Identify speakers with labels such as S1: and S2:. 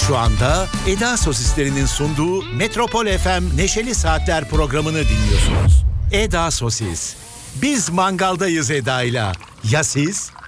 S1: Şu anda Eda Sosislerinin sunduğu Metropol FM Neşeli Saatler programını dinliyorsunuz. Eda Sosis. Biz mangaldayız Eda'yla. Ya siz?